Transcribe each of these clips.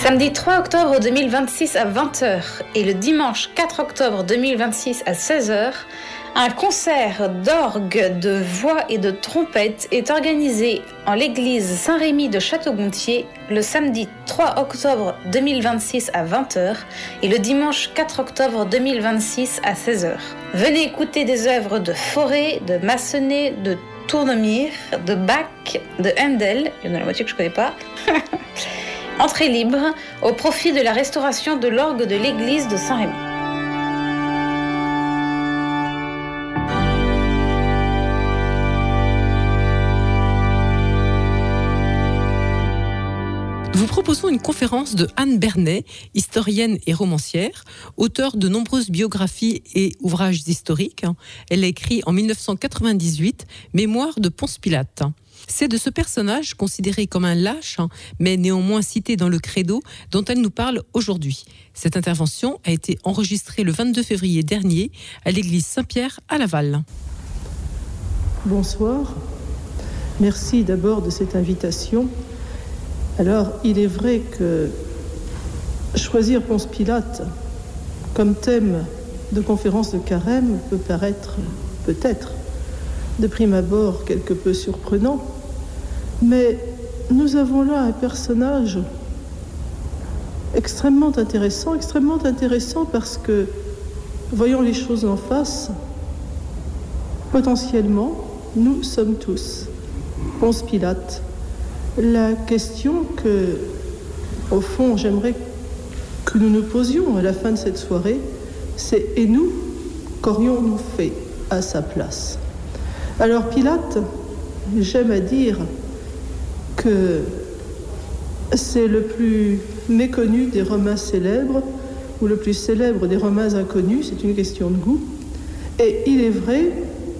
Samedi 3 octobre 2026 à 20h et le dimanche 4 octobre 2026 à 16h, un concert d'orgue, de voix et de trompette est organisé en l'église Saint-Rémy de Château-Gontier le samedi 3 octobre 2026 à 20h et le dimanche 4 octobre 2026 à 16h. Venez écouter des œuvres de Fauré, de Massenet, de Tournemire, de Bach, de Handel, il y en a la moitié que je ne connais pas. Entrée libre au profit de la restauration de l'orgue de l'église de Saint-Rémy. Nous vous proposons une conférence de Anne Bernet, historienne et romancière, auteure de nombreuses biographies et ouvrages historiques. Elle a écrit en 1998 « Mémoires de Ponce Pilate ». C'est de ce personnage, considéré comme un lâche, mais néanmoins cité dans le credo, dont elle nous parle aujourd'hui. Cette intervention a été enregistrée le 22 février dernier à l'église Saint-Pierre à Laval. Bonsoir. Merci d'abord de cette invitation. Alors, il est vrai que choisir Ponce Pilate comme thème de conférence de carême peut paraître, peut-être, de prime abord quelque peu surprenant, mais nous avons là un personnage extrêmement intéressant parce que, voyons les choses en face, potentiellement, nous sommes tous Ponce Pilate. La question que, au fond, j'aimerais que nous nous posions à la fin de cette soirée, c'est « Et nous, qu'aurions-nous fait à sa place ?» Alors Pilate, j'aime à dire que c'est le plus méconnu des Romains célèbres ou le plus célèbre des Romains inconnus, c'est une question de goût. Et il est vrai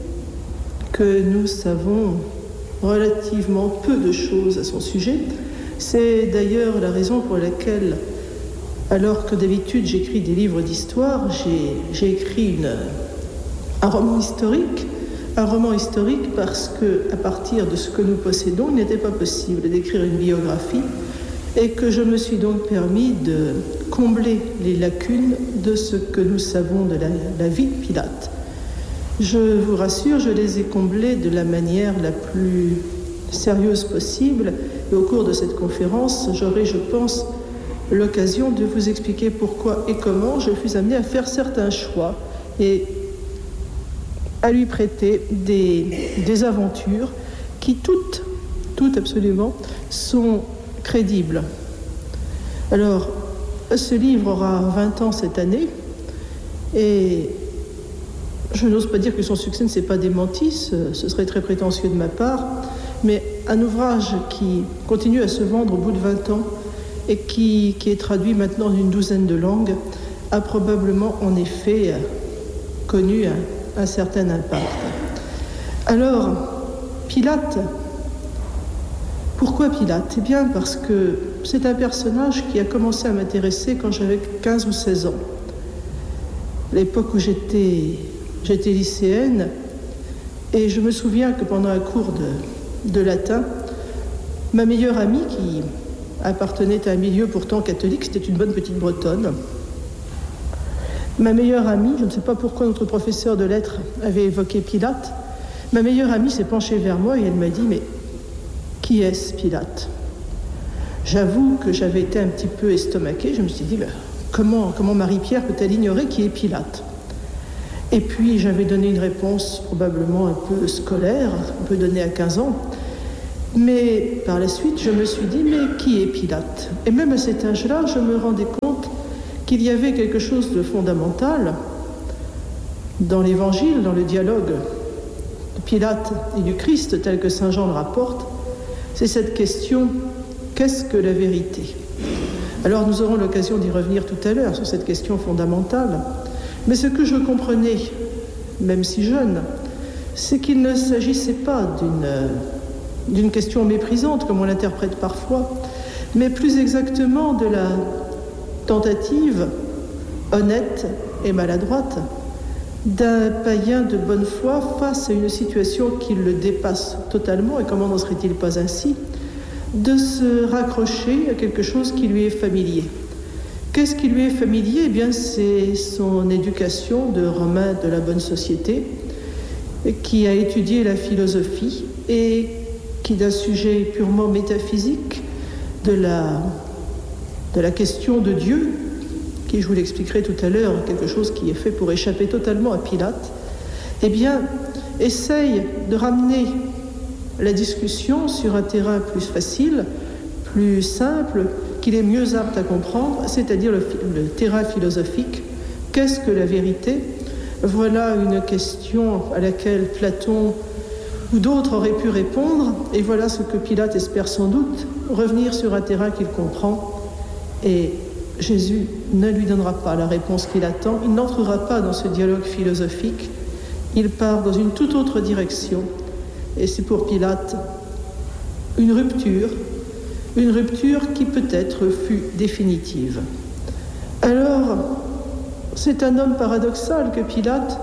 que nous savons relativement peu de choses à son sujet. C'est d'ailleurs la raison pour laquelle, alors que d'habitude j'écris des livres d'histoire, j'ai écrit un roman historique. Un roman historique parce qu'à partir de ce que nous possédons, il n'était pas possible d'écrire une biographie et que je me suis donc permis de combler les lacunes de ce que nous savons de la vie de Pilate. Je vous rassure, je les ai comblées de la manière la plus sérieuse possible et au cours de cette conférence, j'aurai, je pense, l'occasion de vous expliquer pourquoi et comment je suis amenée à faire certains choix et à lui prêter des aventures qui toutes absolument, sont crédibles. Alors, ce livre aura 20 ans cette année, et je n'ose pas dire que son succès ne s'est pas démenti, ce serait très prétentieux de ma part, mais un ouvrage qui continue à se vendre au bout de 20 ans et qui est traduit maintenant dans une douzaine de langues, a probablement en effet connu un certain impact. Alors, Pilate, pourquoi Pilate ? Eh bien, parce que c'est un personnage qui a commencé à m'intéresser quand j'avais 15 ou 16 ans. L'époque où j'étais lycéenne, et je me souviens que pendant un cours de latin, ma meilleure amie, qui appartenait à un milieu pourtant catholique, c'était une bonne petite Bretonne, ma meilleure amie, je ne sais pas pourquoi notre professeur de lettres avait évoqué Pilate, ma meilleure amie s'est penchée vers moi et elle m'a dit « Mais qui est-ce Pilate ?» J'avoue que j'avais été un petit peu estomaquée, je me suis dit « Comment Marie-Pierre peut-elle ignorer qui est Pilate ?» Et puis j'avais donné une réponse probablement un peu scolaire, un peu donnée à 15 ans, mais par la suite je me suis dit « Mais qui est Pilate ?» Et même à cet âge-là, je me rendais compte qu'il y avait quelque chose de fondamental dans l'Évangile, dans le dialogue de Pilate et du Christ, tel que saint Jean le rapporte, c'est cette question « Qu'est-ce que la vérité ?» Alors nous aurons l'occasion d'y revenir tout à l'heure sur cette question fondamentale, mais ce que je comprenais, même si jeune, c'est qu'il ne s'agissait pas d'une question méprisante, comme on l'interprète parfois, mais plus exactement de la tentative honnête et maladroite d'un païen de bonne foi face à une situation qui le dépasse totalement, et comment n'en serait-il pas ainsi, de se raccrocher à quelque chose qui lui est familier. Qu'est-ce qui lui est familier ? Eh bien, c'est son éducation de Romain de la bonne société, qui a étudié la philosophie et qui, d'un sujet purement métaphysique, de la question de Dieu, qui, je vous l'expliquerai tout à l'heure, quelque chose qui est fait pour échapper totalement à Pilate, eh bien, essaye de ramener la discussion sur un terrain plus facile, plus simple, qu'il est mieux apte à comprendre, c'est-à-dire le terrain philosophique. Qu'est-ce que la vérité ? Voilà une question à laquelle Platon ou d'autres auraient pu répondre, et voilà ce que Pilate espère sans doute, revenir sur un terrain qu'il comprend, et Jésus ne lui donnera pas la réponse qu'il attend, il n'entrera pas dans ce dialogue philosophique, il part dans une toute autre direction, et c'est pour Pilate une rupture qui peut-être fut définitive. Alors, c'est un homme paradoxal que Pilate,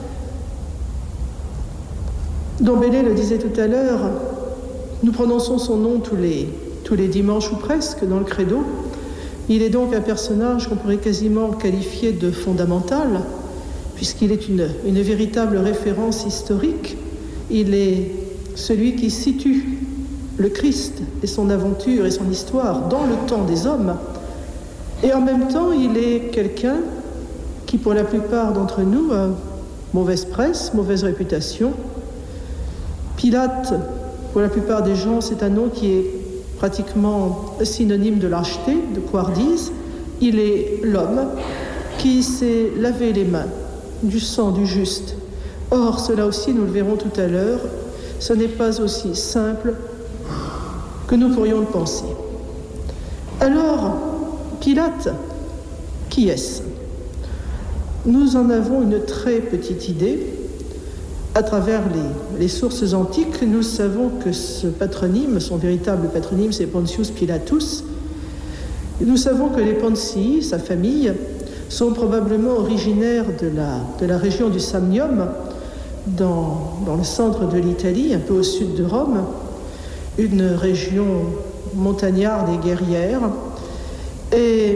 dont Bellay le disait tout à l'heure, nous prononçons son nom tous les dimanches ou presque dans le credo. Il est donc un personnage qu'on pourrait quasiment qualifier de fondamental, puisqu'il est une véritable référence historique. Il est celui qui situe le Christ et son aventure et son histoire dans le temps des hommes. Et en même temps, il est quelqu'un qui, pour la plupart d'entre nous, a mauvaise presse, mauvaise réputation. Pilate, pour la plupart des gens, c'est un nom qui est pratiquement synonyme de lâcheté, de couardise. Il est l'homme qui s'est lavé les mains du sang du juste. Or, cela aussi, nous le verrons tout à l'heure, ce n'est pas aussi simple que nous pourrions le penser. Alors, Pilate, qui est-ce ? Nous en avons une très petite idée. À travers les sources antiques, nous savons que ce patronyme, son véritable patronyme, c'est Pontius Pilatus. Nous savons que les Poncii, sa famille, sont probablement originaires de la région du Samnium, dans le centre de l'Italie, un peu au sud de Rome, une région montagnarde et guerrière, et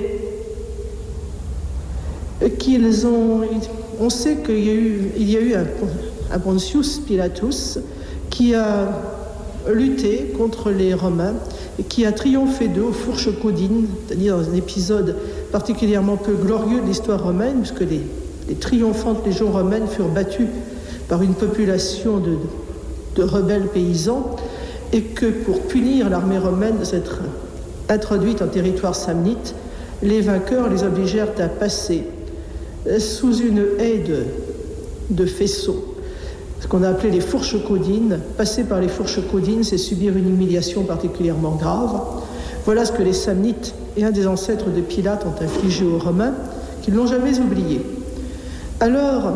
on sait qu'il y a eu un Pontius Pilatus qui a lutté contre les Romains et qui a triomphé d'eux aux fourches caudines, c'est-à-dire dans un épisode particulièrement peu glorieux de l'histoire romaine, puisque les triomphantes légions romaines furent battues par une population de rebelles paysans, et que pour punir l'armée romaine de s'être introduite en territoire samnite, les vainqueurs les obligèrent à passer sous une haie de faisceaux, ce qu'on a appelé les fourches caudines. Passer par les fourches caudines, c'est subir une humiliation particulièrement grave. Voilà ce que les Samnites et un des ancêtres de Pilate ont infligé aux Romains, qui ne l'ont jamais oublié. Alors,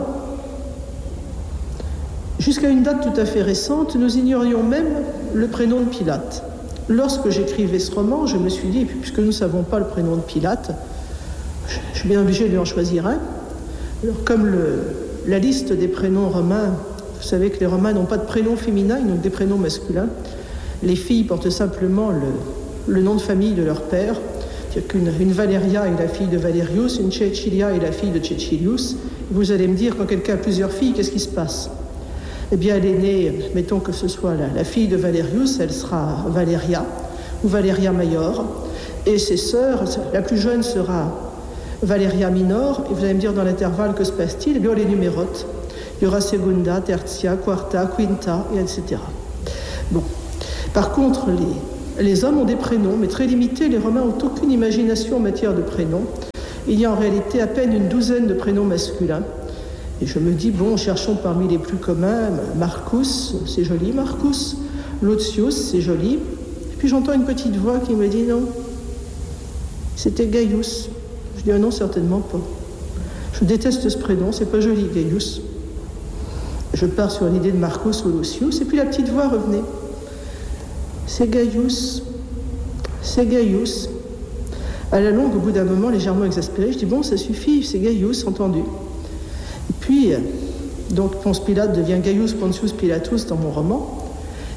jusqu'à une date tout à fait récente, nous ignorions même le prénom de Pilate. Lorsque j'écrivais ce roman, je me suis dit, puisque nous ne savons pas le prénom de Pilate, je suis bien obligé de lui en choisir un. Alors, comme la liste des prénoms romains, vous savez que les Romains n'ont pas de prénom féminin, ils ont des prénoms masculins. Les filles portent simplement le nom de famille de leur père. C'est-à-dire qu'une Valeria est la fille de Valerius, une Cecilia est la fille de Cecilius. Vous allez me dire, quand quelqu'un a plusieurs filles, qu'est-ce qui se passe ? Eh bien, elle est née, mettons que ce soit la fille de Valerius, elle sera Valeria ou Valeria Maior. Et ses sœurs, la plus jeune sera Valeria Minor. Et vous allez me dire, dans l'intervalle, que se passe-t-il ? Eh bien, on les numérote. Il y aura Segunda, Tertia, Quarta, Quinta, et etc. Bon. Par contre, les hommes ont des prénoms, mais très limités. Les Romains n'ont aucune imagination en matière de prénoms. Il y a en réalité à peine une douzaine de prénoms masculins. Et je me dis, bon, cherchons parmi les plus communs, Marcus, c'est joli, Marcus, Lotius, c'est joli. Et puis j'entends une petite voix qui me dit, non, c'était Gaius. Je dis, ah non, certainement pas. Je déteste ce prénom, c'est pas joli, Gaius. Je pars sur l'idée de Marcus ou Lucius, et puis la petite voix revenait. C'est Gaius, c'est Gaius. À la longue, au bout d'un moment, légèrement exaspéré, je dis, bon, ça suffit, c'est Gaius, entendu. Et puis, donc, Ponce Pilate devient Gaius Pontius Pilatus dans mon roman.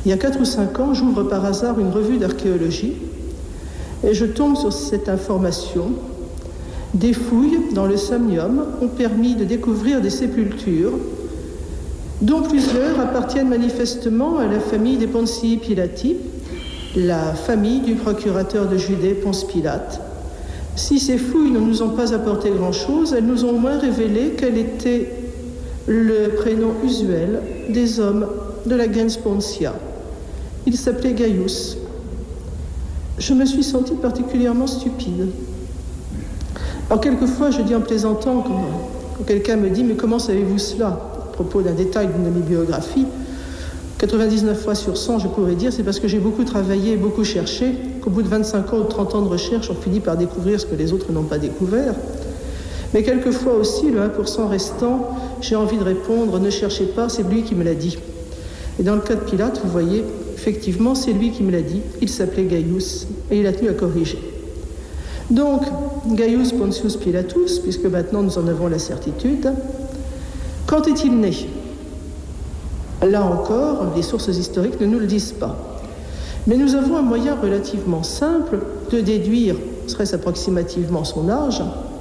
Il y a 4 ou 5 ans, j'ouvre par hasard une revue d'archéologie et je tombe sur cette information. Des fouilles dans le Samnium ont permis de découvrir des sépultures dont plusieurs appartiennent manifestement à la famille des Poncii Pilati, la famille du procurateur de Judée Ponce Pilate. Si ces fouilles ne nous ont pas apporté grand-chose, elles nous ont au moins révélé quel était le prénom usuel des hommes de la gens Pontia. Il s'appelait Gaius. Je me suis sentie particulièrement stupide. Alors quelquefois, je dis en plaisantant, quand quelqu'un me dit « Mais comment savez-vous cela ?» à propos d'un détail d'une de mes biographies, 99 fois sur 100, je pourrais dire, c'est parce que j'ai beaucoup travaillé, beaucoup cherché, qu'au bout de 25 ans ou 30 ans de recherche, on finit par découvrir ce que les autres n'ont pas découvert. Mais quelquefois aussi, le 1% restant, j'ai envie de répondre « Ne cherchez pas, c'est lui qui me l'a dit ». Et dans le cas de Pilate, vous voyez, effectivement, c'est lui qui me l'a dit. Il s'appelait Gaius et il a tenu à corriger. Donc, Gaius Pontius Pilatus, puisque maintenant nous en avons la certitude, quand est-il né ? Là encore, les sources historiques ne nous le disent pas. Mais nous avons un moyen relativement simple de déduire, serait-ce approximativement son âge.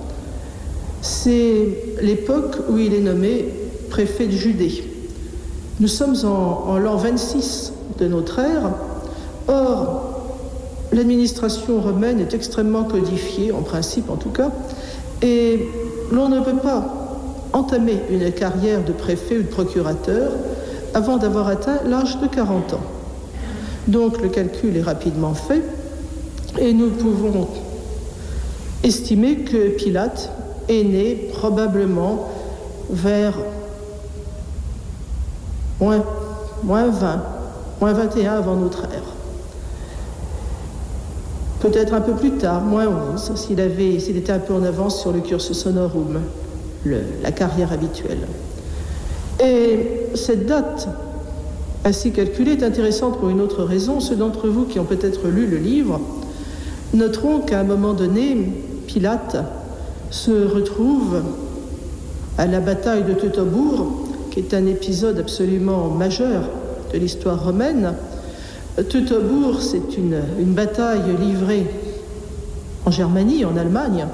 C'est l'époque où il est nommé préfet de Judée. Nous sommes en l'an 26 de notre ère. Or, l'administration romaine est extrêmement codifiée, en principe en tout cas, et l'on ne peut pas entamer une carrière de préfet ou de procurateur avant d'avoir atteint l'âge de 40 ans. Donc le calcul est rapidement fait et nous pouvons estimer que Pilate est né probablement vers moins 20, moins 21 avant notre ère. Peut-être un peu plus tard, moins 11, s'il était un peu en avance sur le cursus honorum, la carrière habituelle. Et cette date ainsi calculée est intéressante pour une autre raison. Ceux d'entre vous qui ont peut-être lu le livre noteront qu'à un moment donné, Pilate se retrouve à la bataille de Teutobourg, qui est un épisode absolument majeur de l'histoire romaine. Teutobourg, c'est une bataille livrée en Germanie, en Allemagne,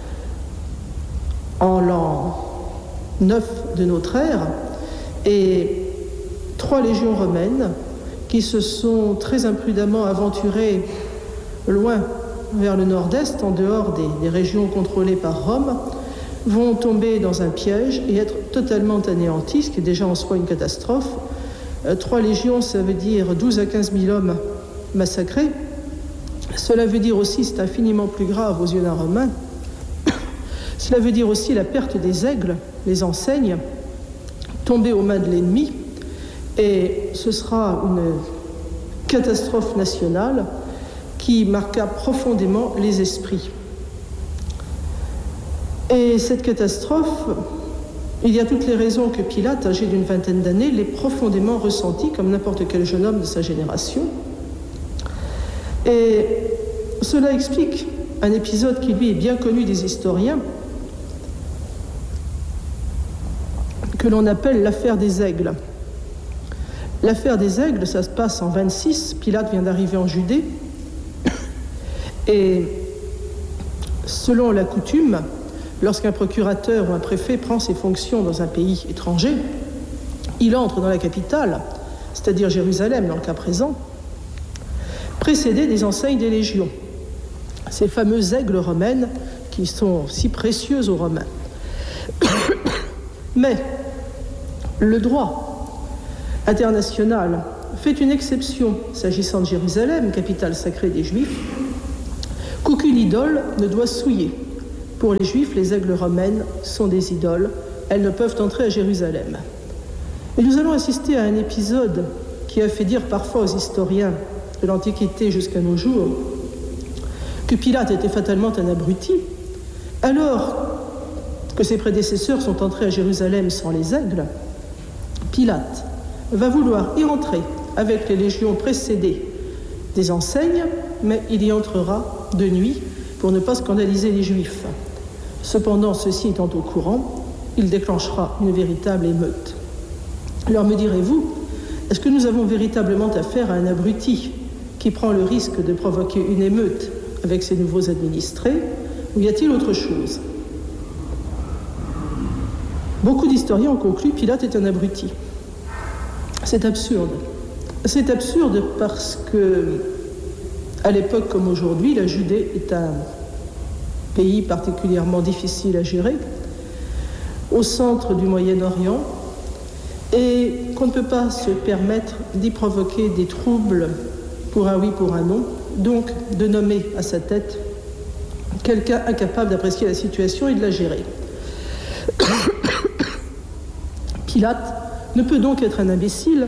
en l'an 9 de notre ère, et 3 légions romaines qui se sont très imprudemment aventurées loin vers le nord-est, en dehors des régions contrôlées par Rome, vont tomber dans un piège et être totalement anéantis, ce qui est déjà en soi une catastrophe. 3 légions, ça veut dire 12 à 15 000 hommes massacrés. Cela veut dire aussi, c'est infiniment plus grave aux yeux d'un Romain, cela veut dire aussi la perte des aigles, les enseignes, tombées aux mains de l'ennemi, et ce sera une catastrophe nationale qui marqua profondément les esprits. Et cette catastrophe, il y a toutes les raisons que Pilate, âgé d'une vingtaine d'années, l'ait profondément ressentie comme n'importe quel jeune homme de sa génération. Et cela explique un épisode qui, lui, est bien connu des historiens, que l'on appelle l'affaire des aigles. L'affaire des aigles, ça se passe en 26, Pilate vient d'arriver en Judée, et selon la coutume, lorsqu'un procurateur ou un préfet prend ses fonctions dans un pays étranger, il entre dans la capitale, c'est-à-dire Jérusalem dans le cas présent, précédé des enseignes des légions, ces fameuses aigles romaines qui sont si précieuses aux Romains. Mais le droit international fait une exception s'agissant de Jérusalem, capitale sacrée des Juifs, qu'aucune idole ne doit souiller. Pour les Juifs, les aigles romaines sont des idoles. Elles ne peuvent entrer à Jérusalem. Et nous allons assister à un épisode qui a fait dire parfois aux historiens de l'Antiquité jusqu'à nos jours que Pilate était fatalement un abruti, alors que ses prédécesseurs sont entrés à Jérusalem sans les aigles. Pilate va vouloir y entrer avec les légions précédées des enseignes, mais il y entrera de nuit pour ne pas scandaliser les Juifs. Cependant, ceux-ci étant au courant, il déclenchera une véritable émeute. Alors me direz-vous, est-ce que nous avons véritablement affaire à un abruti qui prend le risque de provoquer une émeute avec ses nouveaux administrés, ou y a-t-il autre chose? Beaucoup d'historiens ont conclu que Pilate est un abruti. C'est absurde. C'est absurde parce que, à l'époque comme aujourd'hui, la Judée est un pays particulièrement difficile à gérer, au centre du Moyen-Orient, et qu'on ne peut pas se permettre d'y provoquer des troubles pour un oui, pour un non, donc de nommer à sa tête quelqu'un incapable d'apprécier la situation et de la gérer. Pilate ne peut donc être un imbécile,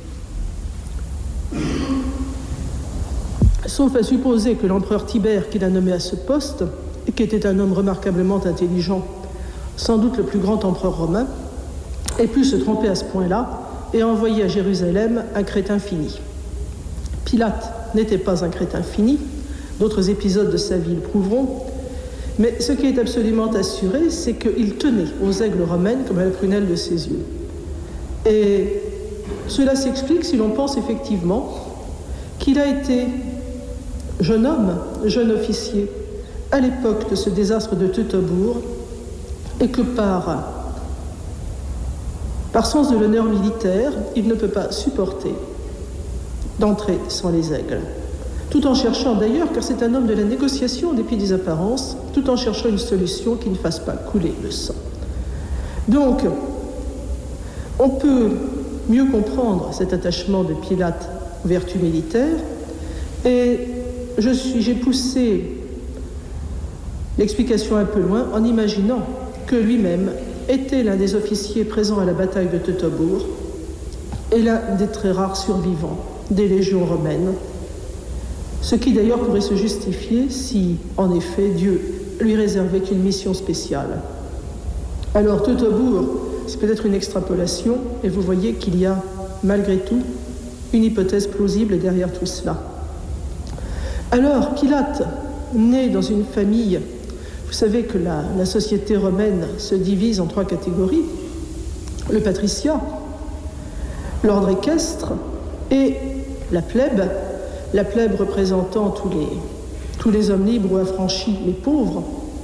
sauf à supposer que l'empereur Tibère, qu'il a nommé à ce poste, et qui était un homme remarquablement intelligent, sans doute le plus grand empereur romain, ait pu se tromper à ce point-là et envoyer à Jérusalem un crétin fini. Pilate n'était pas un crétin fini, d'autres épisodes de sa vie le prouveront, mais ce qui est absolument assuré, c'est qu'il tenait aux aigles romaines comme à la prunelle de ses yeux. Et cela s'explique si l'on pense effectivement qu'il a été jeune homme, jeune officier, à l'époque de ce désastre de Teutobourg, et que par sens de l'honneur militaire, il ne peut pas supporter d'entrer sans les aigles. Tout en cherchant d'ailleurs, car c'est un homme de la négociation en dépit des apparences, tout en cherchant une solution qui ne fasse pas couler le sang. Donc, on peut mieux comprendre cet attachement de Pilate aux vertus militaires, et j'ai poussé l'explication un peu loin en imaginant que lui-même était l'un des officiers présents à la bataille de Teutobourg et l'un des très rares survivants des légions romaines, ce qui d'ailleurs pourrait se justifier si, en effet, Dieu lui réservait une mission spéciale. Alors Teutobourg, c'est peut-être une extrapolation, et vous voyez qu'il y a, malgré tout, une hypothèse plausible derrière tout cela. Alors, Pilate, né dans une famille, vous savez que la société romaine se divise en 3 catégories, le patriciat, l'ordre équestre et la plèbe représentant tous les hommes libres ou affranchis, les pauvres,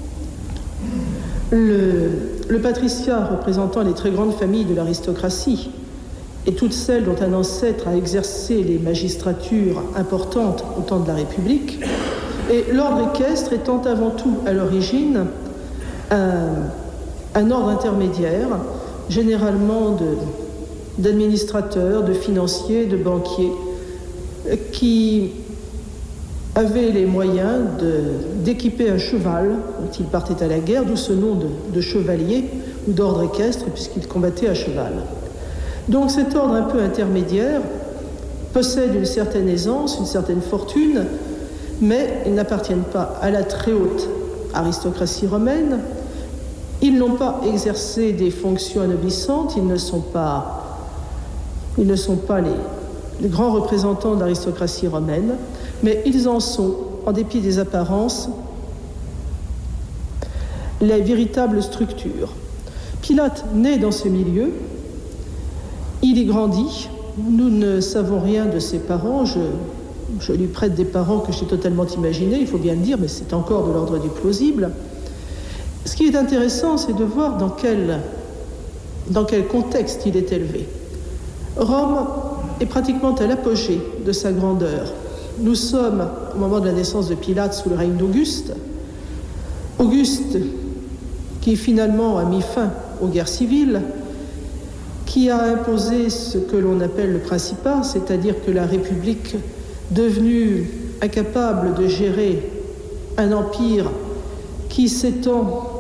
le patriciat représentant les très grandes familles de l'aristocratie et toutes celles dont un ancêtre a exercé les magistratures importantes au temps de la République, et l'ordre équestre étant avant tout à l'origine un ordre intermédiaire, généralement d'administrateurs, de financiers, de banquiers, qui avaient les moyens d'équiper un cheval quand ils partaient à la guerre, d'où ce nom de chevalier ou d'ordre équestre, puisqu'ils combattaient à cheval. Donc cet ordre un peu intermédiaire possède une certaine aisance, une certaine fortune, mais ils n'appartiennent pas à la très haute aristocratie romaine. Ils n'ont pas exercé des fonctions anoblissantes, ils ne sont pas les grands représentants de l'aristocratie romaine, mais ils en sont, en dépit des apparences, les véritables structures. Pilate naît dans ce milieu, il y grandit, nous ne savons rien de ses parents, je lui prête des parents que j'ai totalement imaginés, il faut bien le dire, mais c'est encore de l'ordre du plausible. Ce qui est intéressant, c'est de voir dans quel contexte il est élevé. Rome est pratiquement à l'apogée de sa grandeur. Nous sommes, au moment de la naissance de Pilate, sous le règne d'Auguste. Auguste, qui finalement a mis fin aux guerres civiles, qui a imposé ce que l'on appelle le principat, c'est-à-dire que la République, devenue incapable de gérer un empire qui s'étendra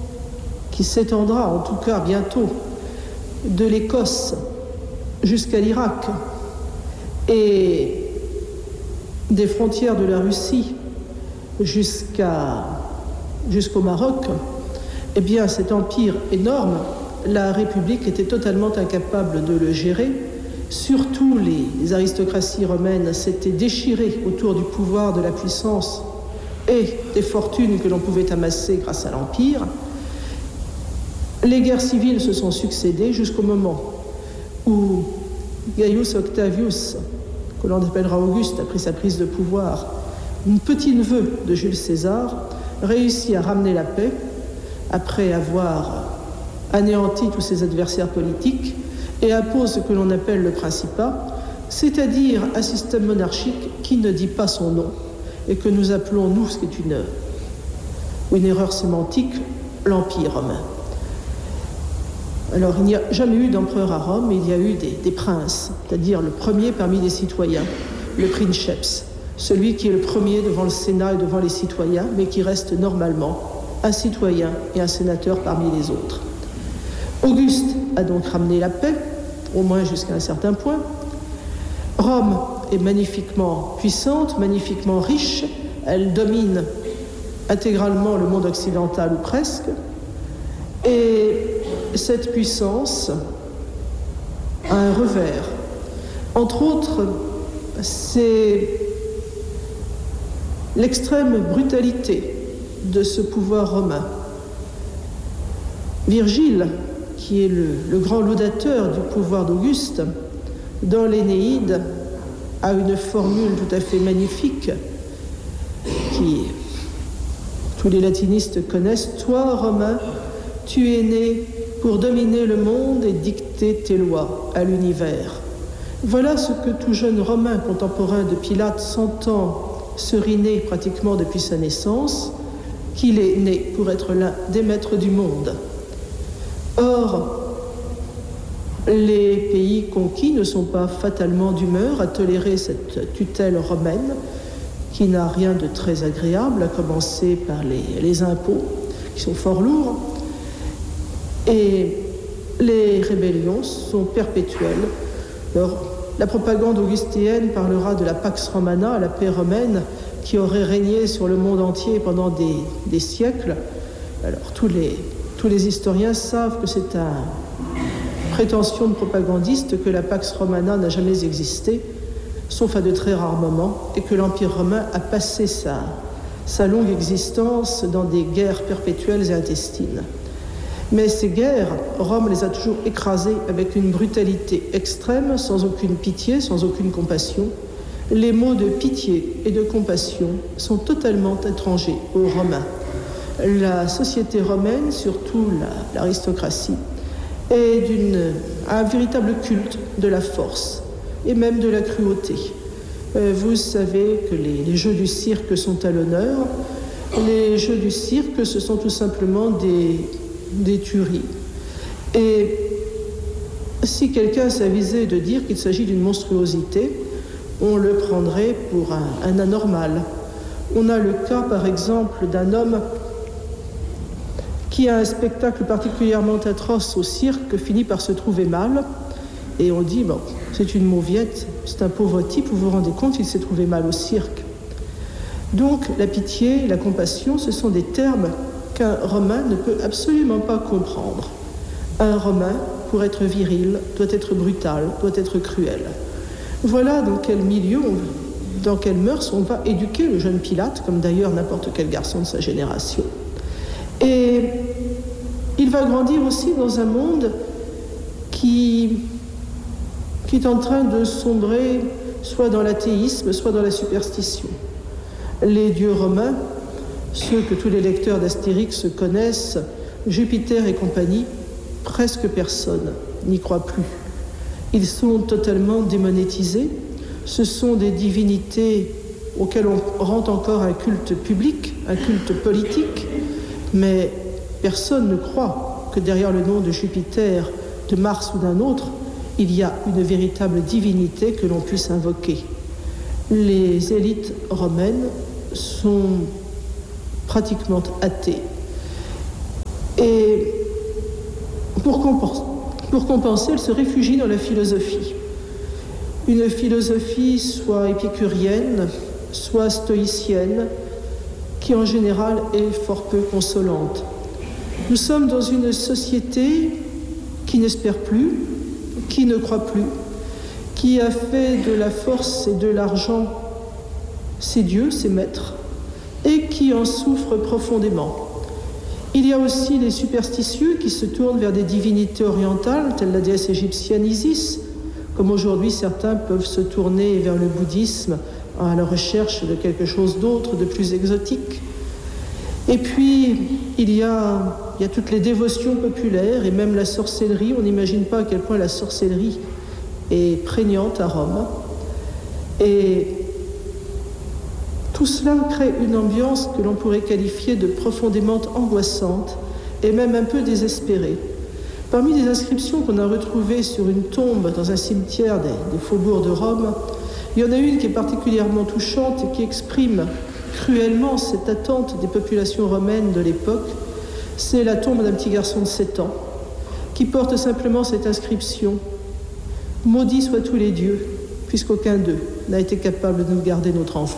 en tout cas bientôt de l'Écosse jusqu'à l'Irak et des frontières de la Russie jusqu'au Maroc, eh bien cet empire énorme, la République était totalement incapable de le gérer. Surtout les aristocraties romaines s'étaient déchirées autour du pouvoir, de la puissance et des fortunes que l'on pouvait amasser grâce à l'Empire. Les guerres civiles se sont succédées jusqu'au moment où Gaius Octavius, que l'on appellera Auguste après sa prise de pouvoir, un petit-neveu de Jules César, réussit à ramener la paix après avoir anéanti tous ses adversaires politiques et impose ce que l'on appelle le Principat, c'est-à-dire un système monarchique qui ne dit pas son nom et que nous appelons, nous, ce qui est une erreur sémantique, l'Empire romain. Alors, il n'y a jamais eu d'empereur à Rome, mais il y a eu des princes, c'est-à-dire le premier parmi les citoyens, le princeps, celui qui est le premier devant le Sénat et devant les citoyens, mais qui reste normalement un citoyen et un sénateur parmi les autres. Auguste a donc ramené la paix, au moins jusqu'à un certain point. Rome est magnifiquement puissante, magnifiquement riche, elle domine intégralement le monde occidental ou presque, et cette puissance a un revers. Entre autres, c'est l'extrême brutalité de ce pouvoir romain. Virgile, qui est le grand laudateur du pouvoir d'Auguste, dans l'Énéide, a une formule tout à fait magnifique qui tous les latinistes connaissent. « Toi, Romain, tu es né pour dominer le monde et dicter tes lois à l'univers. » Voilà ce que tout jeune Romain contemporain de Pilate s'entend seriner pratiquement depuis sa naissance, qu'il est né pour être l'un des maîtres du monde. Or, les pays conquis ne sont pas fatalement d'humeur à tolérer cette tutelle romaine qui n'a rien de très agréable, à commencer par les impôts, qui sont fort lourds. Et les rébellions sont perpétuelles. Alors, la propagande augustienne parlera de la Pax Romana, la paix romaine, qui aurait régné sur le monde entier pendant des siècles. Alors, tous les historiens savent que c'est une prétention de propagandiste, que la Pax Romana n'a jamais existé, sauf à de très rares moments, et que l'Empire romain a passé sa longue existence dans des guerres perpétuelles et intestines. Mais ces guerres, Rome les a toujours écrasées avec une brutalité extrême, sans aucune pitié, sans aucune compassion. Les mots de pitié et de compassion sont totalement étrangers aux Romains. La société romaine, surtout l'aristocratie, a un véritable culte de la force et même de la cruauté. Vous savez que les jeux du cirque sont à l'honneur. Les jeux du cirque, ce sont tout simplement des tueries. Et si quelqu'un s'avisait de dire qu'il s'agit d'une monstruosité, on le prendrait pour un anormal. On a le cas, par exemple, d'un homme qui a un spectacle particulièrement atroce au cirque, finit par se trouver mal, et on dit, bon, c'est une mauviette, c'est un pauvre type, vous vous rendez compte, il s'est trouvé mal au cirque. Donc, la pitié, la compassion, ce sont des termes qu'un Romain ne peut absolument pas comprendre. Un Romain, pour être viril, doit être brutal, doit être cruel. Voilà dans quel milieu, dans quelles mœurs on va éduquer le jeune Pilate, comme d'ailleurs n'importe quel garçon de sa génération. Et il va grandir aussi dans un monde qui est en train de sombrer soit dans l'athéisme, soit dans la superstition. Les dieux romains, ceux que tous les lecteurs d'Astérix connaissent, Jupiter et compagnie, presque personne n'y croit plus. Ils sont totalement démonétisés. Ce sont des divinités auxquelles on rend encore un culte public, un culte politique, mais personne ne croit que derrière le nom de Jupiter, de Mars ou d'un autre, il y a une véritable divinité que l'on puisse invoquer. Les élites romaines sont pratiquement athées. Et pour compenser, elles se réfugient dans la philosophie. Une philosophie soit épicurienne, soit stoïcienne, qui en général est fort peu consolante. Nous sommes dans une société qui n'espère plus, qui ne croit plus, qui a fait de la force et de l'argent ses dieux, ses maîtres, et qui en souffre profondément. Il y a aussi les superstitieux qui se tournent vers des divinités orientales, telles la déesse égyptienne Isis, comme aujourd'hui certains peuvent se tourner vers le bouddhisme à la recherche de quelque chose d'autre, de plus exotique. Et puis, il y a toutes les dévotions populaires et même la sorcellerie. On n'imagine pas à quel point la sorcellerie est prégnante à Rome. Et tout cela crée une ambiance que l'on pourrait qualifier de profondément angoissante et même un peu désespérée. Parmi les inscriptions qu'on a retrouvées sur une tombe dans un cimetière des faubourgs de Rome, il y en a une qui est particulièrement touchante et qui exprime cruellement cette attente des populations romaines de l'époque. C'est la tombe d'un petit garçon de 7 ans qui porte simplement cette inscription « Maudits soient tous les dieux, puisqu'aucun d'eux n'a été capable de nous garder notre enfant ».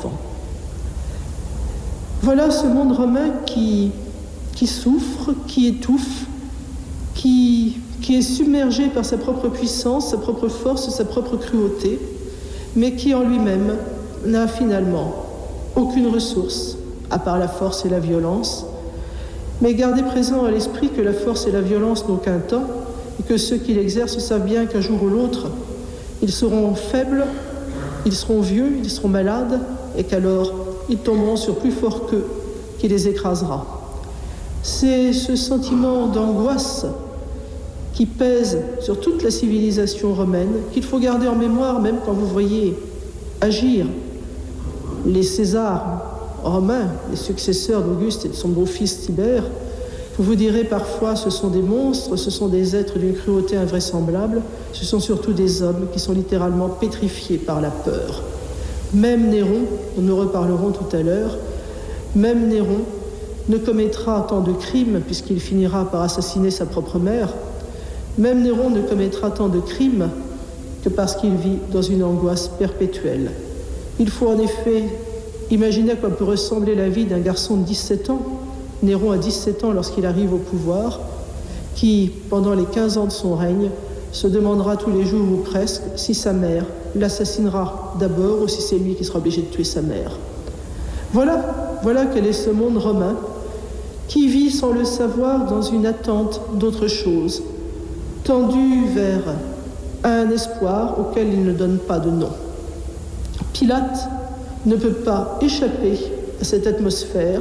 Voilà ce monde romain qui souffre, qui étouffe, qui est submergé par sa propre puissance, sa propre force, sa propre cruauté, mais qui en lui-même n'a finalement aucune ressource, à part la force et la violence. Mais gardez présent à l'esprit que la force et la violence n'ont qu'un temps, et que ceux qui l'exercent savent bien qu'un jour ou l'autre, ils seront faibles, ils seront vieux, ils seront malades, et qu'alors ils tomberont sur plus fort qu'eux, qui les écrasera. C'est ce sentiment d'angoisse qui pèse sur toute la civilisation romaine, qu'il faut garder en mémoire même quand vous voyez agir les Césars romains, les successeurs d'Auguste et de son beau-fils Tibère. Vous vous direz parfois ce sont des monstres, ce sont des êtres d'une cruauté invraisemblable, ce sont surtout des hommes qui sont littéralement pétrifiés par la peur. Même Néron, nous en reparlerons tout à l'heure, même Néron ne commettra tant de crimes puisqu'il finira par assassiner sa propre mère. Même Néron ne commettra tant de crimes que parce qu'il vit dans une angoisse perpétuelle. Il faut en effet imaginer à quoi peut ressembler la vie d'un garçon de 17 ans. Néron a 17 ans lorsqu'il arrive au pouvoir, qui, pendant les 15 ans de son règne, se demandera tous les jours ou presque si sa mère l'assassinera d'abord ou si c'est lui qui sera obligé de tuer sa mère. Voilà quel est ce monde romain qui vit sans le savoir dans une attente d'autre chose, tendu vers un espoir auquel il ne donne pas de nom. Pilate ne peut pas échapper à cette atmosphère.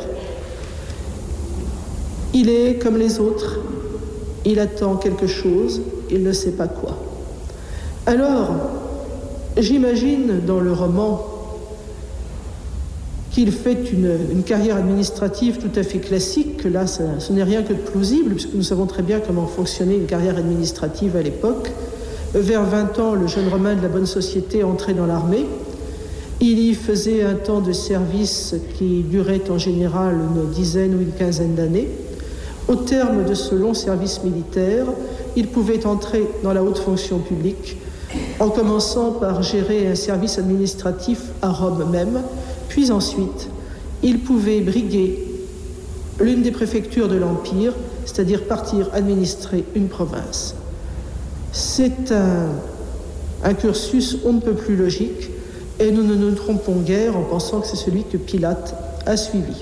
Il est comme les autres, il attend quelque chose, il ne sait pas quoi. Alors, j'imagine dans le roman qu'il fait une carrière administrative tout à fait classique, que là, ce n'est rien que de plausible, puisque nous savons très bien comment fonctionnait une carrière administrative à l'époque. Vers 20 ans, le jeune Romain de la bonne société entrait dans l'armée. Il y faisait un temps de service qui durait en général une dizaine ou une quinzaine d'années. Au terme de ce long service militaire, il pouvait entrer dans la haute fonction publique, en commençant par gérer un service administratif à Rome même, puis ensuite, il pouvait briguer l'une des préfectures de l'Empire, c'est-à-dire partir administrer une province. C'est un cursus on ne peut plus logique, et nous ne nous trompons guère en pensant que c'est celui que Pilate a suivi.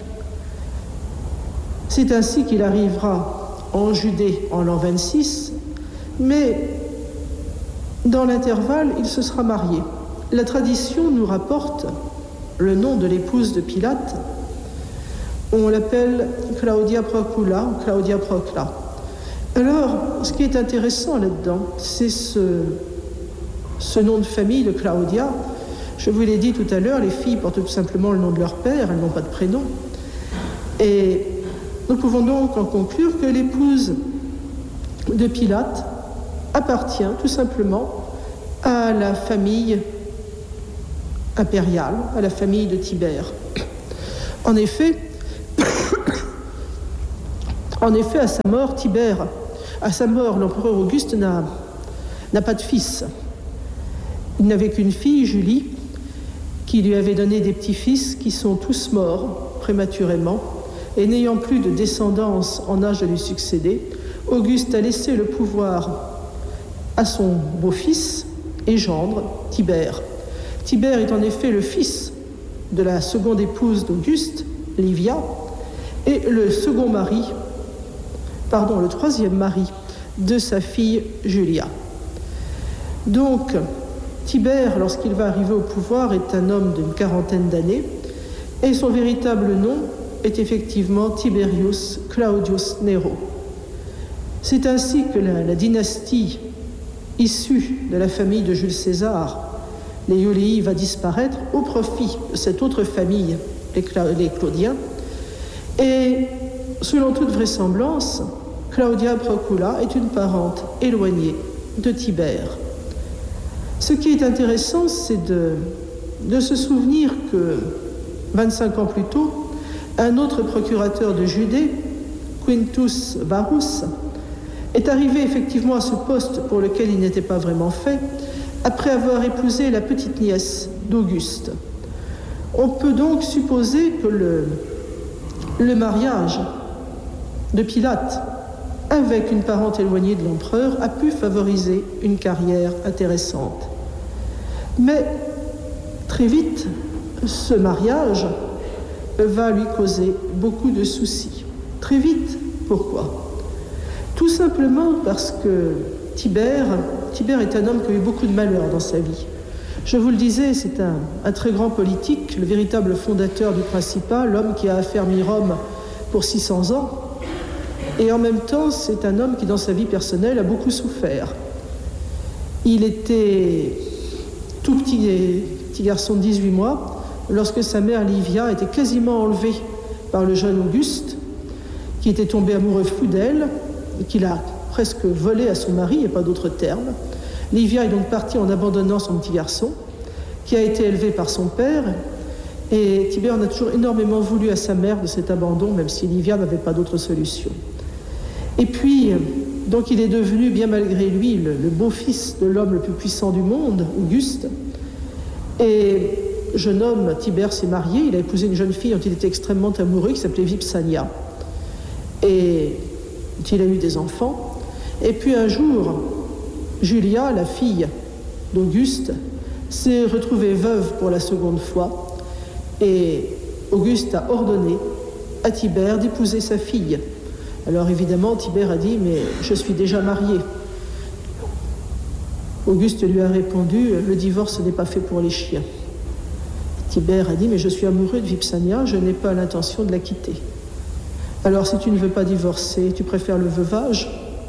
C'est ainsi qu'il arrivera en Judée en l'an 26, mais dans l'intervalle, il se sera marié. La tradition nous rapporte le nom de l'épouse de Pilate. On l'appelle Claudia Procula ou Claudia Procla. Alors, ce qui est intéressant là-dedans, c'est ce nom de famille de Claudia. Je vous l'ai dit tout à l'heure, les filles portent tout simplement le nom de leur père, elles n'ont pas de prénom. Et nous pouvons donc en conclure que l'épouse de Pilate appartient tout simplement à la famille impériale, à la famille de Tibère. En effet, à sa mort, l'empereur Auguste n'a pas de fils. Il n'avait qu'une fille, Julie, qui lui avait donné des petits-fils qui sont tous morts prématurément, et n'ayant plus de descendance en âge de lui succéder, Auguste a laissé le pouvoir à son beau-fils et gendre, Tibère. Tibère est en effet le fils de la seconde épouse d'Auguste, Livia, et le troisième mari de sa fille Julia. Donc, Tibère, lorsqu'il va arriver au pouvoir, est un homme d'une quarantaine d'années, et son véritable nom est effectivement Tiberius Claudius Nero. C'est ainsi que la dynastie issue de la famille de Jules César, les Iulii, va disparaître au profit de cette autre famille, les Claudiens. Et selon toute vraisemblance, Claudia Procula est une parente éloignée de Tibère. Ce qui est intéressant, c'est de se souvenir que 25 ans plus tôt, un autre procurateur de Judée, Quintus Varus, est arrivé effectivement à ce poste pour lequel il n'était pas vraiment fait, après avoir épousé la petite nièce d'Auguste. On peut donc supposer que le mariage de Pilate avec une parente éloignée de l'empereur a pu favoriser une carrière intéressante. Mais très vite, ce mariage va lui causer beaucoup de soucis. Très vite, pourquoi ? Tout simplement parce que Tibère est un homme qui a eu beaucoup de malheur dans sa vie. Je vous le disais, c'est un très grand politique, le véritable fondateur du Principat, l'homme qui a affermi Rome pour 600 ans. Et en même temps, c'est un homme qui, dans sa vie personnelle, a beaucoup souffert. Il était tout petit garçon de 18 mois, lorsque sa mère Livia était quasiment enlevée par le jeune Auguste, qui était tombé amoureux fou d'elle, et qu'il a presque volé à son mari, il n'y a pas d'autre terme. Livia est donc partie en abandonnant son petit garçon, qui a été élevé par son père, et Tibère en a toujours énormément voulu à sa mère de cet abandon, même si Livia n'avait pas d'autre solution. Et puis, donc il est devenu, bien malgré lui, le beau-fils de l'homme le plus puissant du monde, Auguste. Et jeune homme, Tibère s'est marié, il a épousé une jeune fille dont il était extrêmement amoureux, qui s'appelait Vipsania. Et il a eu des enfants. Et puis un jour, Julia, la fille d'Auguste, s'est retrouvée veuve pour la seconde fois. Et Auguste a ordonné à Tibère d'épouser sa fille. Alors évidemment, Tibère a dit « mais je suis déjà marié ». Auguste lui a répondu « le divorce n'est pas fait pour les chiens ». Tibère a dit « mais je suis amoureux de Vipsania, je n'ai pas l'intention de la quitter ». Alors si tu ne veux pas divorcer, tu préfères le veuvage ?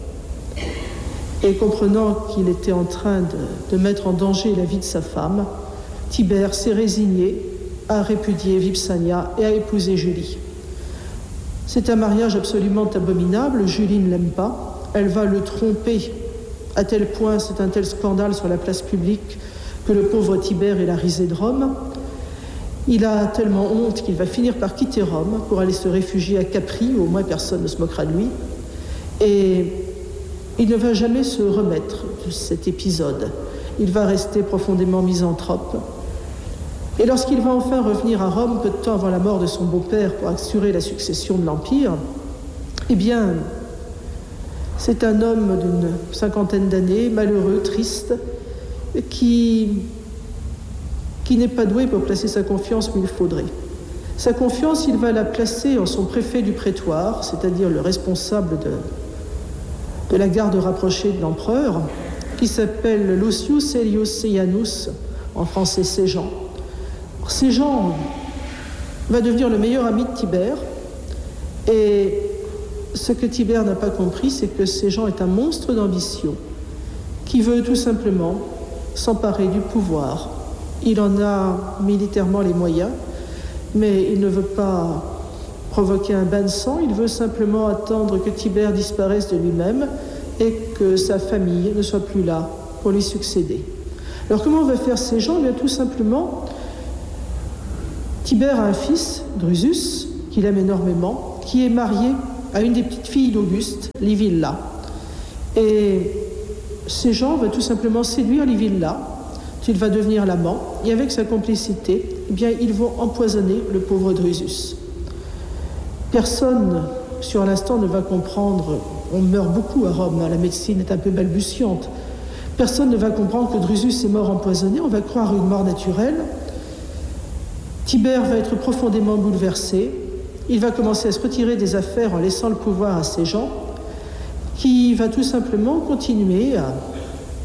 Et comprenant qu'il était en train de mettre en danger la vie de sa femme, Tibère s'est résigné à répudier Vipsania et à épouser Julie. C'est un mariage absolument abominable, Julie ne l'aime pas, elle va le tromper à tel point, c'est un tel scandale sur la place publique que le pauvre Tibère est la risée de Rome. Il a tellement honte qu'il va finir par quitter Rome pour aller se réfugier à Capri, où au moins personne ne se moquera de lui. Et il ne va jamais se remettre de cet épisode. Il va rester profondément misanthrope. Et lorsqu'il va enfin revenir à Rome, peu de temps avant la mort de son beau-père pour assurer la succession de l'Empire, eh bien, c'est un homme d'une cinquantaine d'années, malheureux, triste, qui n'est pas doué pour placer sa confiance où il faudrait. Sa confiance, il va la placer en son préfet du prétoire, c'est-à-dire le responsable de la garde rapprochée de l'empereur, qui s'appelle Lucius Aelius Seianus, en français Séjan. Séjan va devenir le meilleur ami de Tibère, et ce que Tibère n'a pas compris, c'est que Séjan est un monstre d'ambition qui veut tout simplement s'emparer du pouvoir. Il en a militairement les moyens, mais il ne veut pas provoquer un bain de sang, il veut simplement attendre que Tibère disparaisse de lui-même et que sa famille ne soit plus là pour lui succéder. Alors comment va faire Séjan ? Bien tout simplement, Tibère a un fils, Drusus, qu'il aime énormément, qui est marié à une des petites filles d'Auguste, Livilla. Et Séjan va tout simplement séduire Livilla, il va devenir l'amant, et avec sa complicité, eh bien, ils vont empoisonner le pauvre Drusus. Personne, sur l'instant, ne va comprendre, on meurt beaucoup à Rome, la médecine est un peu balbutiante, personne ne va comprendre que Drusus est mort empoisonné, on va croire une mort naturelle. Tibère va être profondément bouleversé, il va commencer à se retirer des affaires en laissant le pouvoir à Séjan, qui va tout simplement continuer à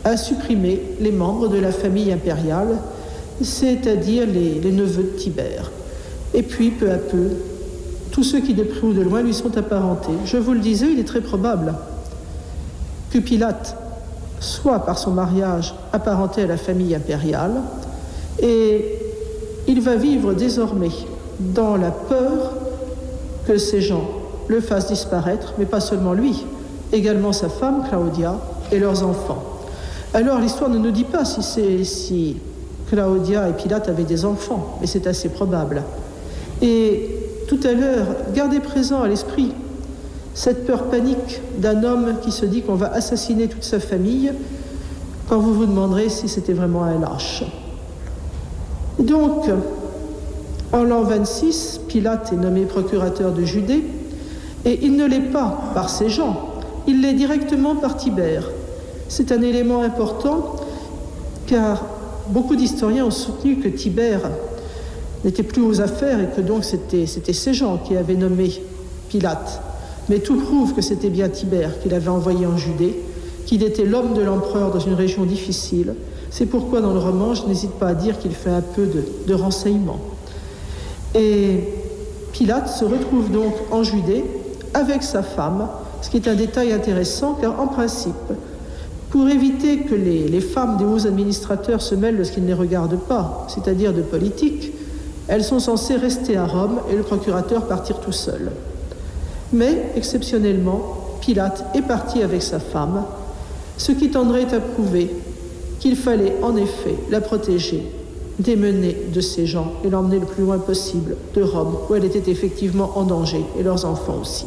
a supprimé les membres de la famille impériale, c'est-à-dire les neveux de Tibère. Et puis, peu à peu, tous ceux qui de près ou de loin lui sont apparentés. Je vous le disais, il est très probable que Pilate soit par son mariage apparenté à la famille impériale, et il va vivre désormais dans la peur que ces gens le fassent disparaître, mais pas seulement lui, également sa femme Claudia et leurs enfants. Alors l'histoire ne nous dit pas si Claudia et Pilate avaient des enfants, mais c'est assez probable. Et tout à l'heure, gardez présent à l'esprit cette peur panique d'un homme qui se dit qu'on va assassiner toute sa famille quand vous vous demanderez si c'était vraiment un lâche. Donc, en l'an 26, Pilate est nommé procurateur de Judée, et il ne l'est pas par ses gens, il l'est directement par Tibère. C'est un élément important, car beaucoup d'historiens ont soutenu que Tibère n'était plus aux affaires et que donc c'était ses gens qui avaient nommé Pilate. Mais tout prouve que c'était bien Tibère qu'il avait envoyé en Judée, qu'il était l'homme de l'empereur dans une région difficile. C'est pourquoi dans le roman, je n'hésite pas à dire qu'il fait un peu de renseignements. Et Pilate se retrouve donc en Judée avec sa femme, ce qui est un détail intéressant, car en principe, pour éviter que les femmes des hauts administrateurs se mêlent de ce qu'ils ne les regardent pas, c'est-à-dire de politique, elles sont censées rester à Rome et le procurateur partir tout seul. Mais, exceptionnellement, Pilate est parti avec sa femme, ce qui tendrait à prouver qu'il fallait en effet la protéger des menées de ces gens et l'emmener le plus loin possible de Rome, où elle était effectivement en danger, et leurs enfants aussi.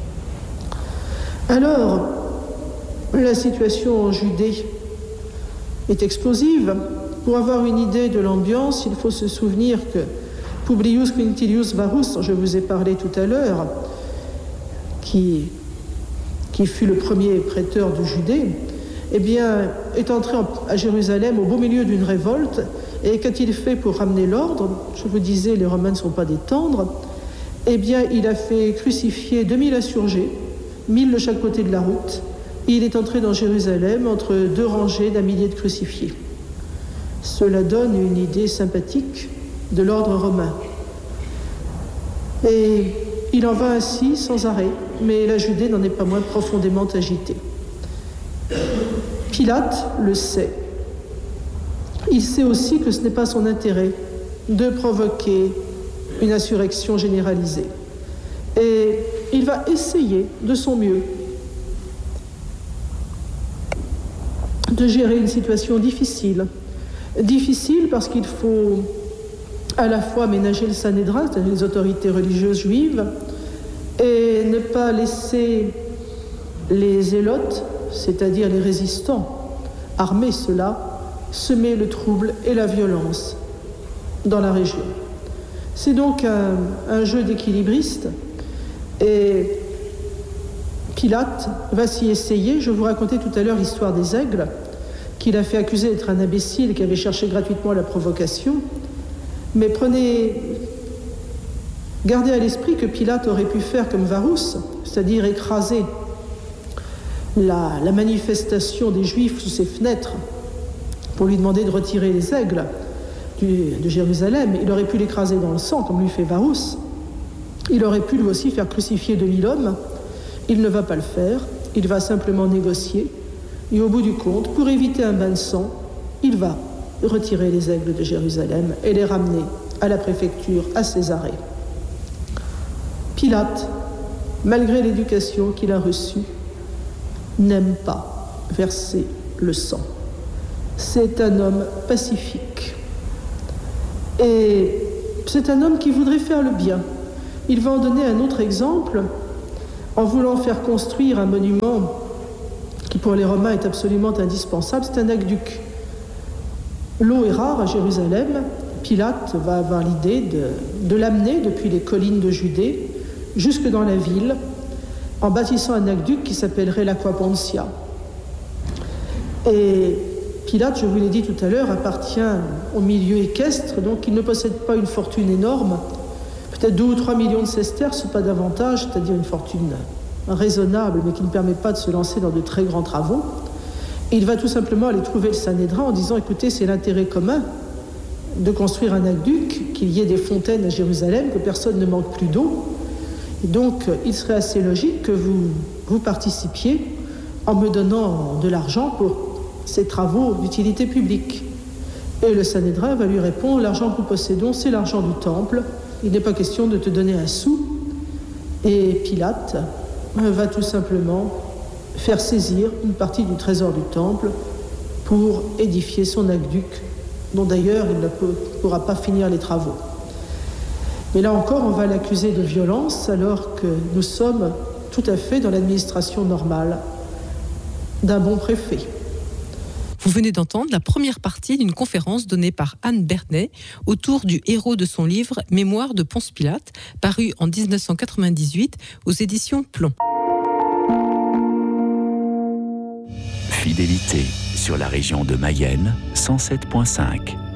Alors, la situation en Judée est explosive. Pour avoir une idée de l'ambiance, il faut se souvenir que Publius Quintilius Varus, dont je vous ai parlé tout à l'heure, qui fut le premier prêteur de Judée, eh bien, est entré à Jérusalem au beau milieu d'une révolte. Et qu'a-t-il fait pour ramener l'ordre? Je vous disais, les Romains ne sont pas des tendres. Eh bien, il a fait crucifier 2000 insurgés, 1000 de chaque côté de la route. Et il est entré dans Jérusalem entre deux rangées d'un millier de crucifiés. Cela donne une idée sympathique de l'ordre romain. Et il en va ainsi sans arrêt, mais la Judée n'en est pas moins profondément agitée. Pilate le sait. Il sait aussi que ce n'est pas son intérêt de provoquer une insurrection généralisée. Et il va essayer de son mieux de gérer une situation difficile. Difficile parce qu'il faut à la fois ménager le Sanhédrin, c'est-à-dire les autorités religieuses juives, et ne pas laisser les zélotes, c'est-à-dire les résistants, armés ceux-là, semer le trouble et la violence dans la région. C'est donc un jeu d'équilibriste, et Pilate va s'y essayer. Je vous racontais tout à l'heure l'histoire des aigles, qu'il a fait accuser d'être un imbécile et qui avait cherché gratuitement la provocation. Mais gardez à l'esprit que Pilate aurait pu faire comme Varus, c'est-à-dire écraser la manifestation des Juifs sous ses fenêtres pour lui demander de retirer les aigles de Jérusalem. Il aurait pu l'écraser dans le sang, comme lui fait Varus. Il aurait pu lui aussi faire crucifier 2000 hommes. Il ne va pas le faire, il va simplement négocier. Et au bout du compte, pour éviter un bain de sang, il va retirer les aigles de Jérusalem et les ramener à la préfecture, à Césarée. Pilate, malgré l'éducation qu'il a reçue, n'aime pas verser le sang. C'est un homme pacifique. Et c'est un homme qui voudrait faire le bien. Il va en donner un autre exemple en voulant faire construire un monument qui pour les Romains est absolument indispensable. C'est un aqueduc. L'eau est rare à Jérusalem. Pilate va avoir l'idée de l'amener depuis les collines de Judée jusque dans la ville en bâtissant un aqueduc qui s'appellerait l'Aqua Pontia. Et Pilate, je vous l'ai dit tout à l'heure, appartient au milieu équestre, donc il ne possède pas une fortune énorme, peut-être 2 ou 3 millions de sesterces, pas davantage, c'est-à-dire une fortune raisonnable, mais qui ne permet pas de se lancer dans de très grands travaux. Il va tout simplement aller trouver le Sanhédrin en disant « Écoutez, c'est l'intérêt commun de construire un aqueduc, qu'il y ait des fontaines à Jérusalem, que personne ne manque plus d'eau. Et donc, il serait assez logique que vous participiez en me donnant de l'argent pour ces travaux d'utilité publique. » Et le Sanhédrin va lui répondre « L'argent que nous possédons, c'est l'argent du temple. Il n'est pas question de te donner un sou. » Et Pilate va tout simplement faire saisir une partie du trésor du temple pour édifier son aqueduc, dont d'ailleurs il ne pourra pas finir les travaux. Mais là encore, on va l'accuser de violence alors que nous sommes tout à fait dans l'administration normale d'un bon préfet. Vous venez d'entendre la première partie d'une conférence donnée par Anne Bernet autour du héros de son livre « Mémoires de Ponce Pilate », paru en 1998 aux éditions Plomb. Fidélité sur la région de Mayenne, 107.5.